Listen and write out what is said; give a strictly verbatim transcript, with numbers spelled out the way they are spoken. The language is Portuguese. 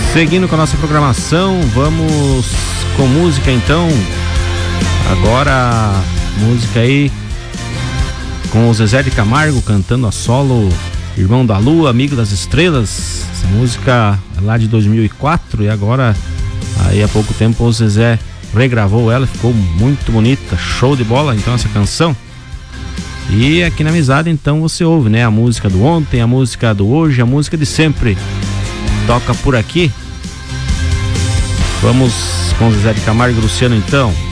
Seguindo com a nossa programação, vamos com música então. Agora, música aí com o Zezé de Camargo cantando a solo Irmão da Lua, Amigo das Estrelas. Essa música é lá de dois mil e quatro e agora, aí há pouco tempo, o Zezé regravou ela, ficou muito bonita, show de bola então essa canção. E aqui na Amizade então você ouve, né, a música do ontem, a música do hoje, a música de sempre. Toca por aqui. Vamos com Zezé de Camargo e Luciano então.